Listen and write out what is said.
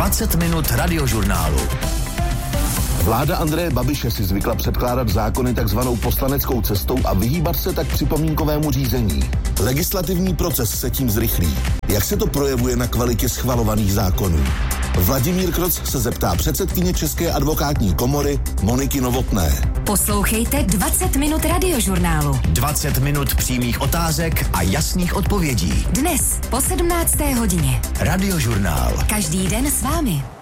20 minut radiožurnálu. Vláda Andreje Babiše si zvykla předkládat zákony takzvanou poslaneckou cestou a vyhýbat se tak připomínkovému řízení. Legislativní proces se tím zrychlí. Jak se to projevuje na kvalitě schvalovaných zákonů? Vladimír Kroc se zeptá předsedkyně České advokátní komory Moniky Novotné. Poslouchejte 20 minut radiožurnálu. 20 minut přímých otázek a jasných odpovědí. Dnes po 17. hodině. Radiožurnál. Každý den s vámi.